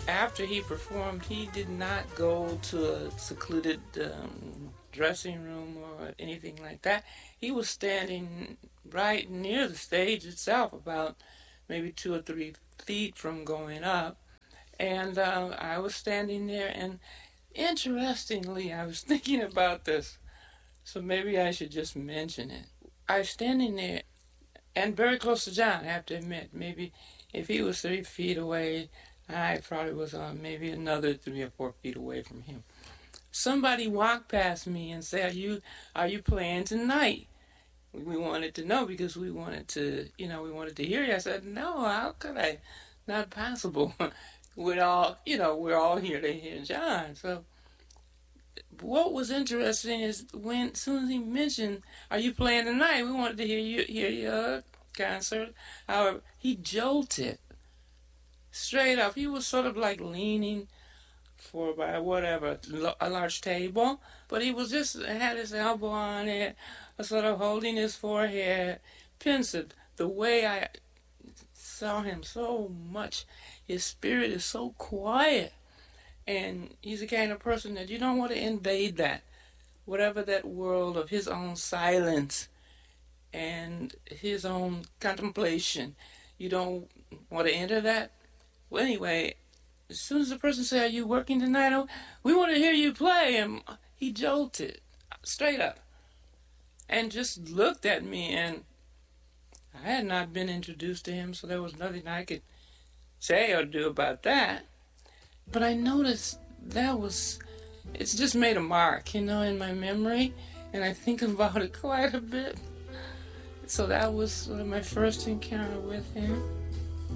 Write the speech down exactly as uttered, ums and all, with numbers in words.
after he performed, he did not go to a secluded um, dressing room or anything like that. He was standing right near the stage itself, about maybe two or three feet from going up. And uh, I was standing there, and interestingly, I was thinking about this, so maybe I should just mention it. I was standing there, and very close to John, I have to admit. Maybe if he was three feet away, I probably was uh, maybe another three or four feet away from him. Somebody walked past me and said, are you, are you playing tonight? We wanted to know because we wanted to, you know, we wanted to hear you. I said, no, how could I? Not possible. We're all, you know, we're all here to hear John. So what was interesting is when, as soon as he mentioned, are you playing tonight? We wanted to hear you, hear your concert. However, he jolted straight up. He was sort of like leaning for by whatever, a large table, but he was just, had his elbow on it, sort of holding his forehead, pensive. The way I saw him so much, his spirit is so quiet, and he's the kind of person that you don't want to invade that, whatever that world of his own silence and his own contemplation. You don't want to enter that. Well, anyway, as soon as the person said, are you working tonight? Oh, we want to hear you play. And he jolted straight up and just looked at me, and I had not been introduced to him, so there was nothing I could say or do about that. But I noticed that was, it's just made a mark, you know, in my memory, and I think about it quite a bit. So that was sort of my first encounter with him.